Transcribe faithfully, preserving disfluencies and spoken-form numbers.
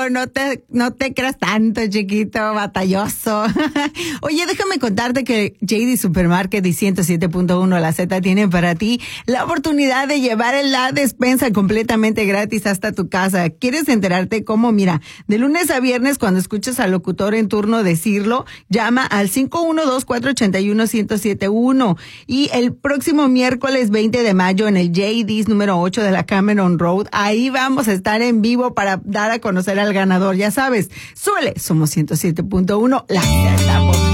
no, no te, no te creas tanto, chiquito, batalloso. Oye, déjame contarte que J D Supermarket y ciento siete punto uno La Z tienen para ti la oportunidad de llevar la despensa completamente gratis hasta tu casa. ¿Quieres enterarte cómo? Mira, de lunes a viernes, cuando escuches al locutor en turno decirlo, llama al cinco uno dos, cuatro ocho uno, uno cero siete uno. Y el próximo miércoles veinte de mayo en el J D's número ocho de la Cameron Road, ahí vamos a estar en vivo para dar a conocer al ganador. Ya sabes, súbele, somos ciento siete punto uno, La Z.